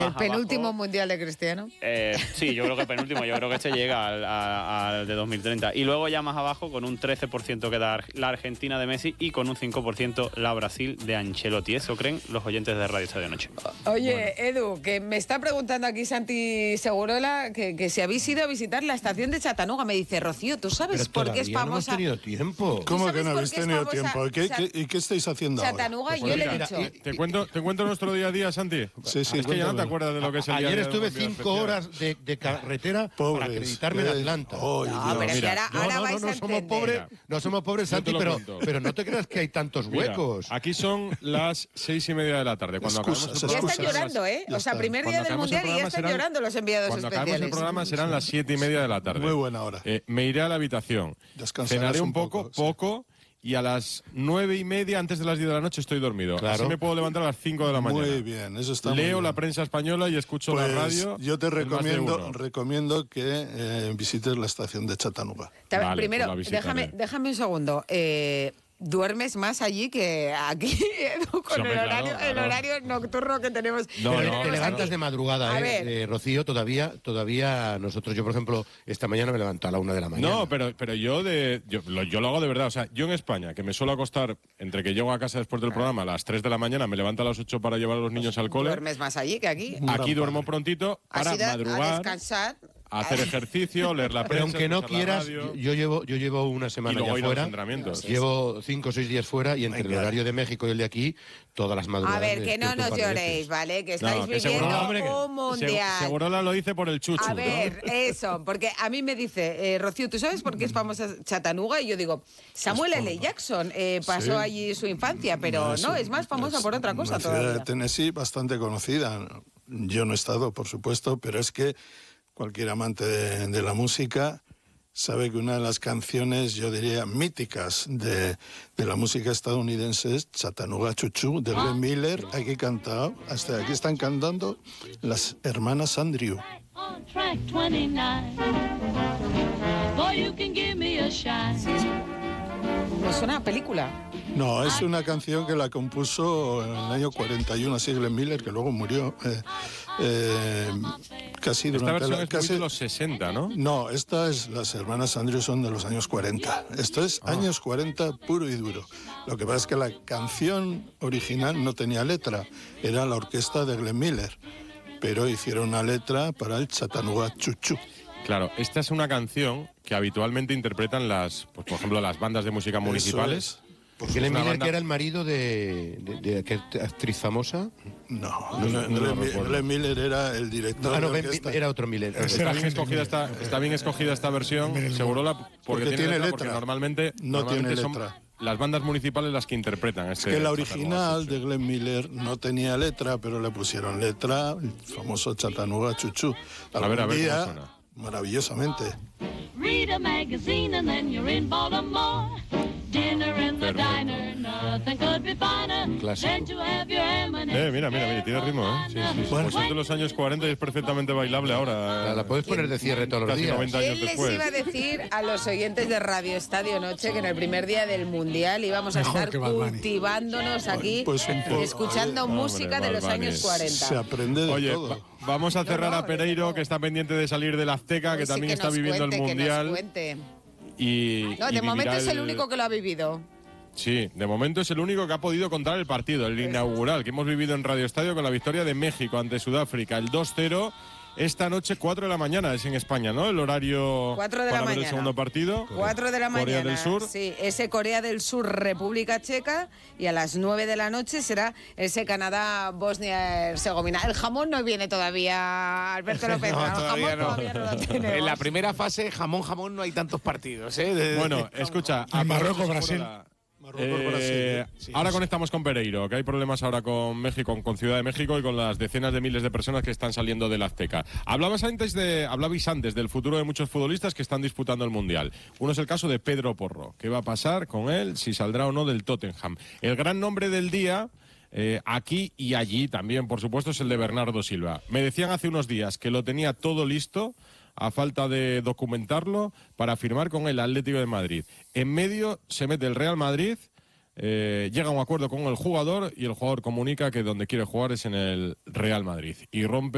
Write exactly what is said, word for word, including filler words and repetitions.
El penúltimo abajo, mundial de Cristiano. Eh, sí, yo creo que penúltimo, yo creo que este llega al, al de dos mil treinta. Y luego ya más abajo, con un trece por ciento queda la Argentina de Messi y con un cinco por ciento la Brasil de Ancelotti. Eso creen los oyentes de Radio Estadio Noche. Oye, bueno. Edu, que me está preguntando aquí Santi Segurola que, que si habéis ido a visitar la estación de Chattanooga. Me dice, Rocío, ¿tú sabes Pero por qué es famosa? No hemos tenido tiempo. ¿Cómo que no habéis tenido tiempo? ¿Qué, qué, ¿Y qué estáis haciendo Chattanooga, ahora? yo le he dicho. ¿Te cuento, ¿Te cuento nuestro día a día, Santi? Sí, sí. Es que ya no te acuerdas de lo que es el día a Ayer día estuve cinco horas de, de carretera Pobres, para acreditarme en Atlanta. Oh, no, pero si ahora, ahora no, no, vais no, a no somos pobres, no somos pobres, Santi, pero, pero no te creas que hay tantos huecos. Mira, aquí son las seis y media de la tarde. Cuando excusas, acabamos el ya están llorando, ¿eh? O sea, primer día del mundial y ya están serán, llorando los enviados cuando especiales. Cuando acabemos el programa serán las siete y media de la tarde. Muy buena hora. Eh, me iré a la habitación, cenaré un, un poco, poco, sí. poco y a las nueve y media, antes de las diez de la noche, estoy dormido. Claro. Así me puedo levantar a las cinco de la mañana. Muy bien, eso está Leo muy bien. la prensa española y escucho pues la radio. Yo te recomiendo, recomiendo que eh, visites la estación de Chattanooga. Vale, primero, pues déjame, déjame un segundo. Eh, ¿Duermes más allí que aquí, Edu, con el horario, claro, claro. el horario nocturno que tenemos? No, no, te, te levantas aquí. de madrugada, eh, eh, Rocío, todavía, todavía nosotros, yo por ejemplo, esta mañana me levanto a la una de la mañana. No, pero, pero yo, de, yo, lo, yo lo hago de verdad, o sea, yo en España, que me suelo acostar entre que llego a casa después del programa a las tres de la mañana, me levanto a las ocho para llevar a los niños al cole. ¿Duermes más allí que aquí? Aquí duermo prontito para da, madrugar. A descansar. Hacer ejercicio, leer la prensa. Pero aunque no quieras, yo, yo llevo yo llevo una semana ya fuera. Llevo cinco o seis días fuera y entre Venga. el horario de México y el de aquí, todas las madrugadas. A ver, que no nos lloréis, ¿vale? Que estáis no, que viviendo Segurola, un mundial. Segurola lo dice por el chuchu. A ver, ¿no? Eso, porque a mí me dice, eh, Rocío, ¿tú sabes por qué es famosa Chattanooga? Y yo digo, Samuel L. Jackson eh, pasó sí. allí su infancia, pero no, es, no, es más famosa es, por otra cosa una todavía. Ciudad de Tennessee bastante conocida. Yo no he estado, por supuesto, pero es que cualquier amante de, de la música sabe que una de las canciones, yo diría, míticas de, de la música estadounidense es Chattanooga Choo Choo, de Glenn Miller. Aquí cantado, hasta aquí están cantando las hermanas Andrew. ¿No suena a película? No, es una canción que la compuso en el año cuarenta y uno, así Glenn Miller, que luego murió. Eh, eh, casi Esta durante versión la, es casi, de los sesenta, ¿no? No, esta es, las hermanas Andrew son de los años cuarenta. Esto es ah. años cuarenta puro y duro. Lo que pasa es que la canción original no tenía letra, era la orquesta de Glenn Miller, pero hicieron una letra para el Chattanooga Choo Choo. Claro, esta es una canción que habitualmente interpretan las, pues, por ejemplo, las bandas de música municipales. Porque Glenn Miller, banda... que era el marido de, de, de, de ¿qué actriz famosa? No, no, no, no Glenn, Glenn Miller era el director. Ah, no, de Ben, era otro Miller. Está bien escogida esta, está bien escogida esta versión, Segurola, porque, porque tiene, tiene letra, letra. porque normalmente, no normalmente tiene son letra. Las bandas municipales las que interpretan. Este es que la original de Glenn Miller no tenía letra, pero le pusieron letra, el famoso Chattanooga Choo Choo. A ver, a ver día, cómo suena. Maravillosamente. Read a magazine and then you're in Baltimore. Dinner in the diner, nothing could be finer than to have your M and M's. Eh, mira, mira, mira, tiene ritmo, ¿eh? Sí, sí, sí. Bueno, pues es de los años cuarenta y es perfectamente bailable ahora. La, la puedes poner de cierre todos los días. noventa años ¿Quién les después. iba a decir a los oyentes de Radio Estadio Noche que en el primer día del Mundial íbamos a estar cultivándonos aquí, pues poco, escuchando oye, música hombre, de los Balbani. años cuarenta? Se aprende de Oye, todo. Va, vamos a cerrar no, no, a Pereiro, no. que está pendiente de salir del Azteca, que Pues sí, también que está nos viviendo cuente, el Mundial. Que nos cuente. Y, no, y de momento es el el... único que lo ha vivido. Sí, de momento es el único que ha podido contar el partido, el inaugural, que hemos vivido en Radio Estadio con la victoria de México ante Sudáfrica, el dos cero. Esta noche, cuatro de la mañana, es en España, ¿no? El horario cuatro de para la ver mañana. el segundo partido. cuatro de la Corea mañana. del Sur. Sí, ese Corea del Sur, República Checa. Y a las nueve de la noche será ese Canadá, Bosnia-Herzegovina. El jamón no viene todavía, Alberto López. No, el todavía jamón no. todavía no lo tenemos. En la primera fase, jamón, jamón, no hay tantos partidos, ¿eh? De, de, bueno, escucha. En Marruecos, Brasil. Eh, sí. Ahora conectamos con Pereiro, que hay problemas ahora con México, con Ciudad de México y con las decenas de miles de personas que están saliendo del Azteca. Hablabas antes de, hablabais antes del futuro de muchos futbolistas que están disputando el Mundial. Uno es el caso de Pedro Porro. ¿Qué va a pasar con él? Si saldrá o no del Tottenham. El gran nombre del día, eh, aquí y allí también, por supuesto, es el de Bernardo Silva. Me decían hace unos días que lo tenía todo listo, a falta de documentarlo, para firmar con el Atlético de Madrid. En medio se mete el Real Madrid, eh, llega a un acuerdo con el jugador y el jugador comunica que donde quiere jugar es en el Real Madrid. Y rompe